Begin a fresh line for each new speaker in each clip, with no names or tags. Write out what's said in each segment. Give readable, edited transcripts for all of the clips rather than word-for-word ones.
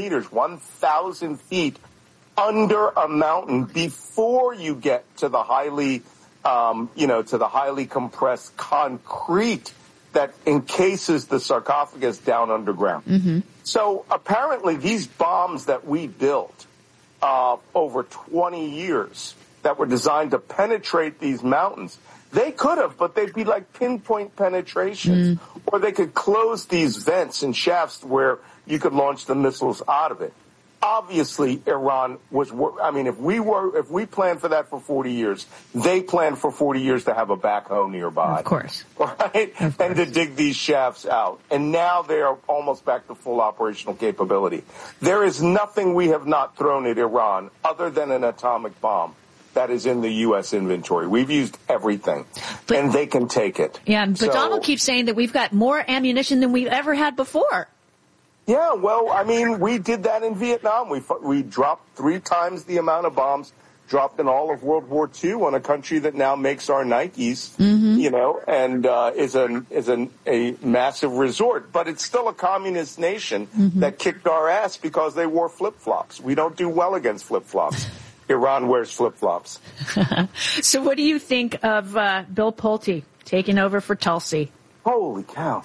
meters, 1,000 feet under a mountain before you get to the highly compressed concrete that encases the sarcophagus down underground. Mm-hmm. So apparently these bombs that we built over 20 years that were designed to penetrate these mountains, they could have, but they'd be like pinpoint penetrations. Or they could close these vents and shafts where you could launch the missiles out of it. Obviously, Iran was, if we planned for that for 40 years, they planned for 40 years to have a backhoe nearby.
Of course.
Right? Of course. And to dig these shafts out. And now they are almost back to full operational capability. There is nothing we have not thrown at Iran other than an atomic bomb that is in the U.S. inventory. We've used everything, and they can take it.
Yeah, but Donald keeps saying that we've got more ammunition than we've ever had before.
Yeah, well, I mean, we did that in Vietnam. We dropped 3 times the amount of bombs dropped in all of World War II on a country that now makes our Nikes, and is a massive resort. But it's still a communist nation that kicked our ass because they wore flip-flops. We don't do well against flip-flops. Iran wears flip-flops.
So what do you think of Bill Pulte taking over for Tulsi?
Holy cow.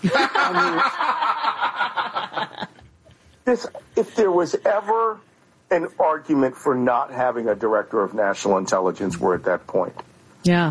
If there was ever an argument for not having a director of national intelligence, we're at that point.
Yeah.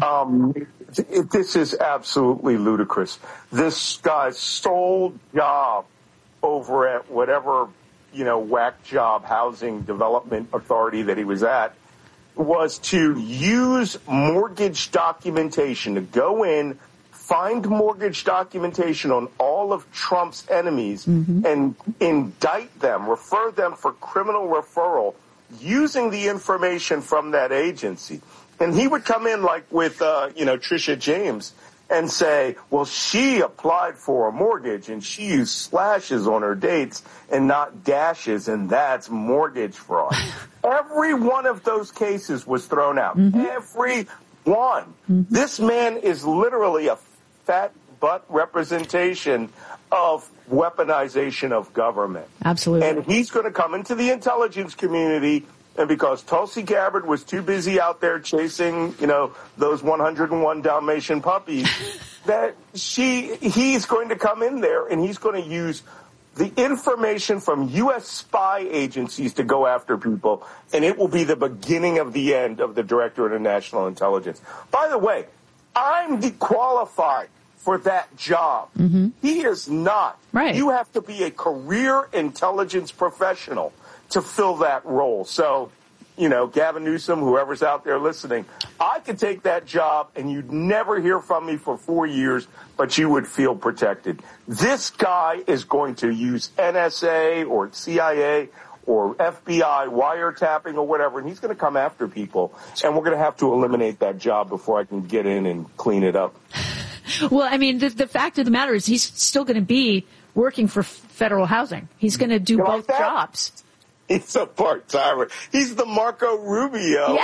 This is absolutely ludicrous. This guy's sole job over at whatever, whack job housing development authority that he was at was to use mortgage documentation to go in, find mortgage documentation on all of Trump's enemies and indict them, refer them for criminal referral using the information from that agency. And he would come in like with, Tricia James and say, well, she applied for a mortgage and she used slashes on her dates and not dashes, and that's mortgage fraud. Every one of those cases was thrown out. Every one. This man is literally a fat butt representation of weaponization of government.
Absolutely.
And he's going to come into the intelligence community, and because Tulsi Gabbard was too busy out there chasing, those 101 Dalmatian puppies, that he's going to come in there and he's going to use the information from U.S. spy agencies to go after people, and it will be the beginning of the end of the Directorate of National Intelligence. By the way, I'm qualified for that job. He is not.
Right.
You have to be a career intelligence professional to fill that role. So, Gavin Newsom, whoever's out there listening, I could take that job and you'd never hear from me for 4 years, but you would feel protected. This guy is going to use NSA or CIA or FBI wiretapping or whatever, and he's going to come after people, and we're going to have to eliminate that job before I can get in and clean it up.
Well, I mean, the fact of the matter is he's still going to be working for federal housing. He's going to do both jobs.
He's a part-timer. He's the Marco Rubio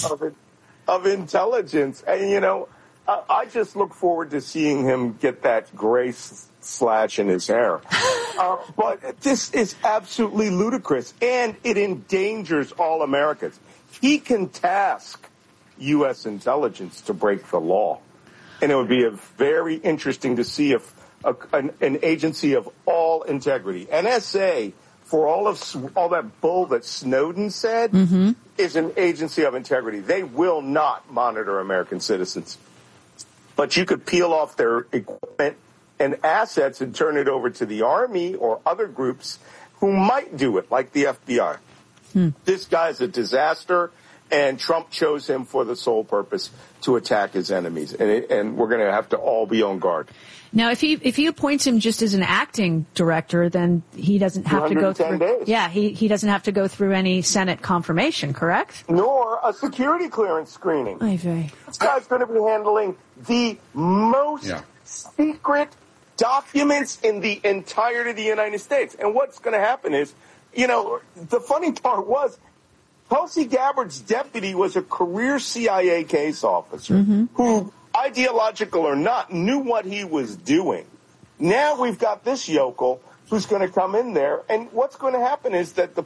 of intelligence. And, I just look forward to seeing him get that gray slash in his hair. But this is absolutely ludicrous, and it endangers all Americans. He can task U.S. intelligence to break the law. And it would be very interesting to see if an agency of all integrity, NSA, for all that bull that Snowden said, is an agency of integrity. They will not monitor American citizens. But you could peel off their equipment and assets and turn it over to the Army or other groups who might do it, like the FBI. This guy's a disaster, and Trump chose him for the sole purpose to attack his enemies. And we're going to have to all be on guard.
Now, if he appoints him just as an acting director, then he doesn't have to go through.
Days.
Yeah, he doesn't have to go through any Senate confirmation, correct?
Nor a security clearance screening. This guy's going to be handling the most secret documents in the entirety of the United States. And what's going to happen is, the funny part was, Tulsi Gabbard's deputy was a career CIA case officer who, ideological or not, knew what he was doing. Now we've got this yokel who's going to come in there, and what's going to happen is that the